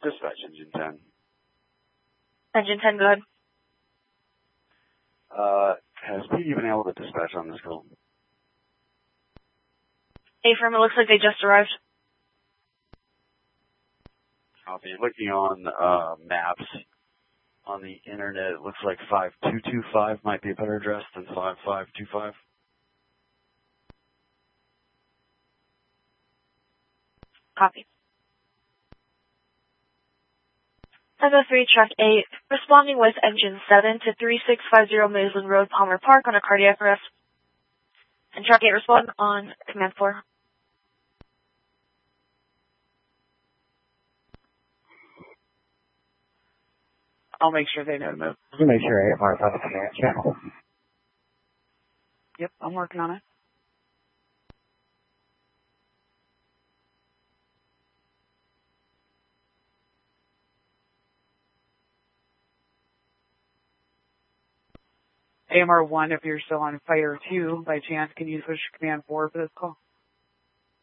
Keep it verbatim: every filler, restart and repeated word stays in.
Dispatch, Engine ten. Engine ten, go ahead. Uh, has P D been able to dispatch on this call? A-firm, it looks like they just arrived. Copy. Looking on uh, maps on the internet, it looks like five two two five might be a better address than five five two five. Copy. Echo three, Truck eight, responding with Engine seven to three six five zero Maitland Road, Palmer Park on a cardiac arrest. And Truck eight, respond on Command four. I'll make sure they know to move. I'll make sure A F R's on the command channel. Yep, I'm working on it. A M R one, if you're still on fire two, by chance, can you switch to command four for this call?